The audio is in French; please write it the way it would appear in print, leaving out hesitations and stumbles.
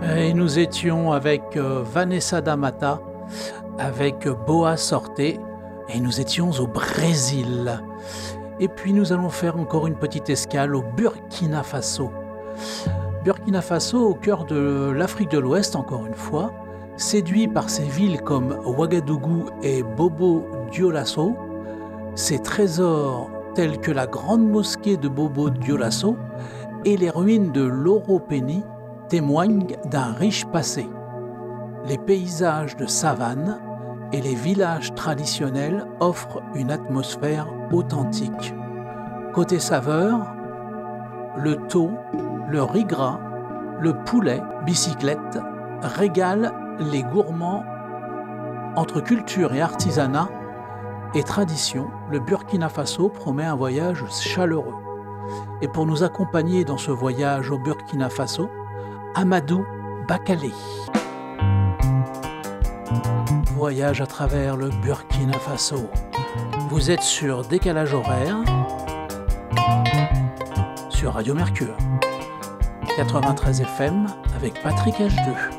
Et nous étions avec Vanessa da Mata, avec Boa Sorte, et nous étions au Brésil. Et puis nous allons faire encore une petite escale au Burkina Faso. Burkina Faso, au cœur de l'Afrique de l'Ouest, encore une fois, séduit par ses villes comme Ouagadougou et Bobo Dioulasso, ses trésors tels que la grande mosquée de Bobo Dioulasso et les ruines de l'Oropénie témoignent d'un riche passé. Les paysages de savane et les villages traditionnels offrent une atmosphère authentique. Côté saveur, le thon, le riz gras, le poulet, bicyclette régalent les gourmands. Entre culture et artisanat et tradition, le Burkina Faso promet un voyage chaleureux. Et pour nous accompagner dans ce voyage au Burkina Faso, Amadou Bakale. Voyage à travers le Burkina Faso. Vous êtes sur Décalage Horaire, sur Radio Mercure, 93 FM avec Patrick H2.